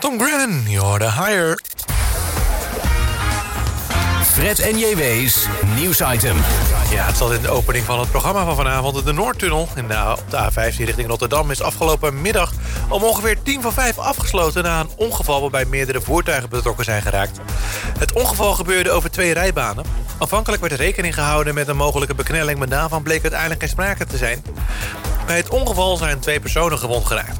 Tom Grennan, you're the higher. Fred en JW's nieuwsitem. Ja, het zat in de opening van het programma van vanavond. De Noordtunnel op de A15 richting Rotterdam is afgelopen middag om ongeveer 5:10 afgesloten na een ongeval waarbij meerdere voertuigen betrokken zijn geraakt. Het ongeval gebeurde over 2 rijbanen. Aanvankelijk werd rekening gehouden met een mogelijke beknelling, maar daarvan bleek uiteindelijk geen sprake te zijn. Bij het ongeval zijn 2 personen gewond geraakt.